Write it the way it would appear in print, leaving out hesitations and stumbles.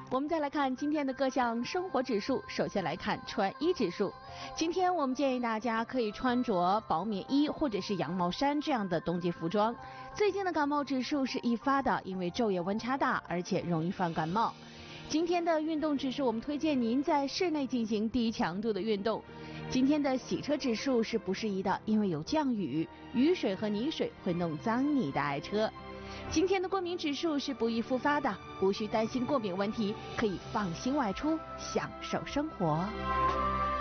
我们再来看今天的各项生活指数。首先来看穿衣指数，今天我们建议大家可以穿着薄棉衣或者是羊毛衫这样的冬季服装。最近的感冒指数是易发的，因为昼夜温差大，而且容易犯感冒。今天的运动指数，我们推荐您在室内进行低强度的运动。今天的洗车指数是不适宜的，因为有降雨，雨水和泥水会弄脏你的爱车。今天的过敏指数是不易复发的，无需担心过敏问题，可以放心外出，享受生活。